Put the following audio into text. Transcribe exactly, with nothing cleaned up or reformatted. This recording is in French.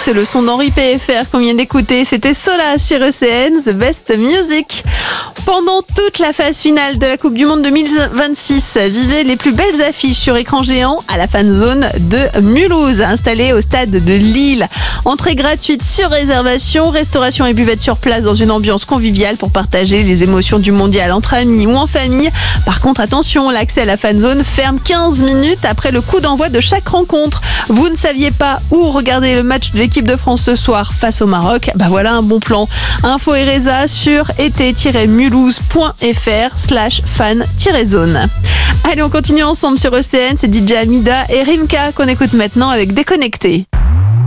c'est le son d'Henri P F R qu'on vient d'écouter. C'était Sola sur E C N, The Best Music. Pendant toute la phase finale de la Coupe du Monde deux mille vingt-six, vivez les plus belles affiches sur écran géant à la fan zone de Mulhouse, installée au stade de Lille. Entrée gratuite sur réservation, restauration et buvette sur place dans une ambiance conviviale pour partager les émotions du mondial entre amis ou en famille. Par contre, attention, l'accès à la fan zone ferme quinze minutes après le coup d'envoi de chaque rencontre. Vous ne saviez pas où regarder le match de l'équipe de France ce soir face au Maroc? Bah voilà un bon plan. Info et résa sur été-mulhouse.fr slash fan-zone. Allez, on continue ensemble sur E C N, c'est D J Amida et Rimka qu'on écoute maintenant avec Déconnecté.